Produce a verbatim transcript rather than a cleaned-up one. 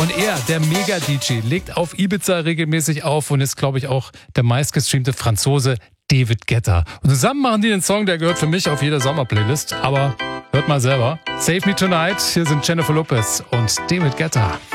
Und er, der Mega-D J, legt auf Ibiza regelmäßig auf und ist, glaube ich, auch der meistgestreamte Franzose David Guetta. Und zusammen machen die den Song, der gehört für mich auf jede Sommerplaylist. Aber hört mal selber. Save Me Tonight, hier sind Jennifer Lopez und David Guetta.